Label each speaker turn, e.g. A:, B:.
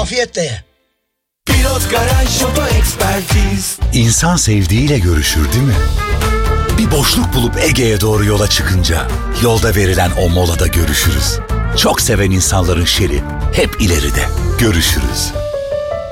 A: afiyetle ye.
B: Pilot Garaj Oto Ekspertiz.
C: İnsan sevdiğiyle görüşür değil mi? Bir boşluk bulup Ege'ye doğru yola çıkınca yolda verilen o molada görüşürüz. Çok seven insanların şeri hep ileride. Görüşürüz.